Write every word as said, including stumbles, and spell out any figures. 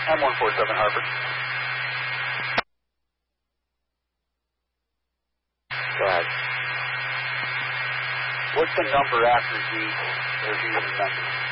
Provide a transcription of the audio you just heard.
M one four seven Harper. God. What's the number after Z, or Z remember?